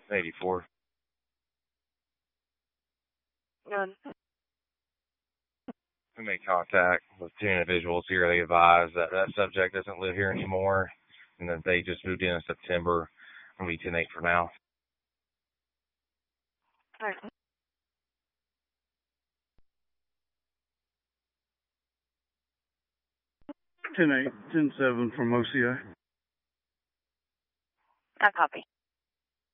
84. None. We made contact with two individuals here. They advised that that subject doesn't live here anymore and that they just moved in September. It'll be 10-8 for now. All right. 10-8, 10-7 from OCI. I copy.